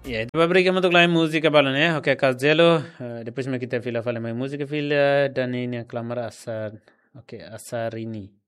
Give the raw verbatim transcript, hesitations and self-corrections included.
Ya, itu pabrik yang untuk lain musik balon ya. Oke, kazelo. Depois me kita fila fala mai musik fila dan ini klamar asar. Oke, asar ini.